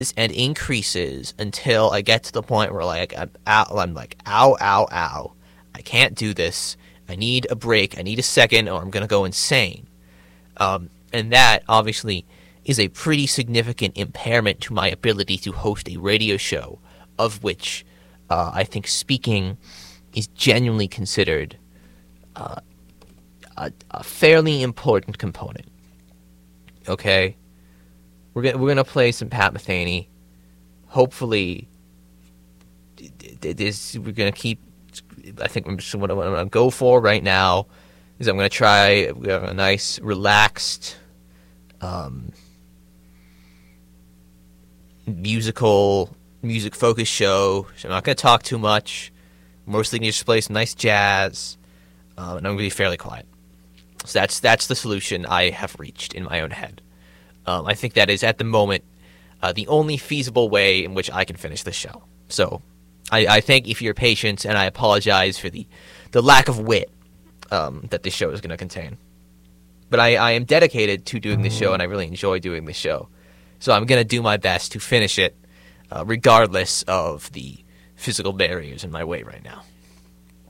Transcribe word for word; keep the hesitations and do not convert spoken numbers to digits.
and increases until I get to the point where like I'm, ow, I'm like, ow, ow, ow. I can't do this. I need a break. I need a second or I'm going to go insane. Um, and that, obviously, is a pretty significant impairment to my ability to host a radio show, of which uh, I think speaking is genuinely considered uh, a, a fairly important component. Okay? We're gonna, we're gonna play some Pat Metheny. Hopefully, this, we're going to keep... I think I'm just, what I'm going to go for right now is I'm going to try a nice, relaxed, um, musical, music-focused show. So I'm not going to talk too much. Mostly going to just play some nice jazz, uh, and I'm going to be fairly quiet. So that's that's the solution I have reached in my own head. Um, I think that is, at the moment, uh, the only feasible way in which I can finish the show. So I, I thank you for your patience, and I apologize for the, the lack of wit um, that this show is going to contain. But I, I am dedicated to doing this show, and I really enjoy doing this show. So I'm going to do my best to finish it, uh, regardless of the physical barriers in my way right now.